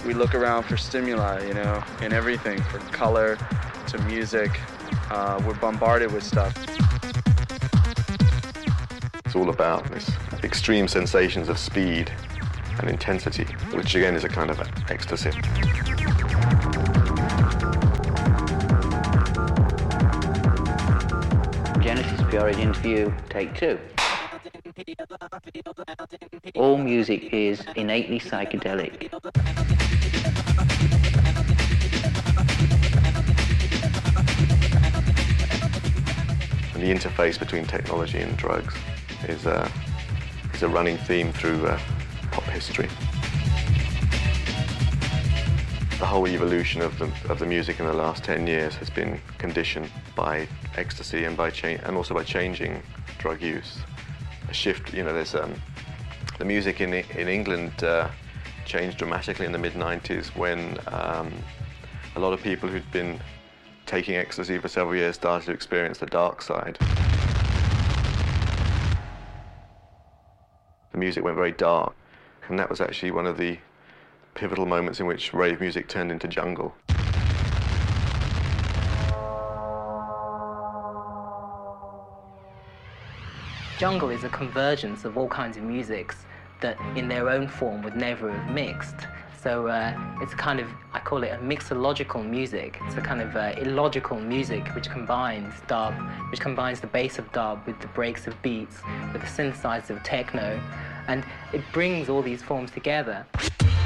We look around for stimuli, you know, in everything, from color to music. We're bombarded with stuff. It's all about this extreme sensations of speed and intensity, which again is a kind of ecstasy. Genesis Pure interview, take 2. All music is innately psychedelic. And the interface between technology and drugs is a running theme through pop history. The whole evolution of the music in the last 10 years has been conditioned by ecstasy and also by changing drug use. A shift, you know, there's the music in England changed dramatically in the mid-90s when a lot of people who'd been taking ecstasy for several years started to experience the dark side. The music went very dark, and that was actually one of the pivotal moments in which rave music turned into jungle. Jungle is a convergence of all kinds of musics that in their own form would never have mixed. So it's kind of, I call it a mixological music. It's a kind of illogical music which combines dub, which combines the bass of dub with the breaks of beats, with the synthesizer of techno, and it brings all these forms together.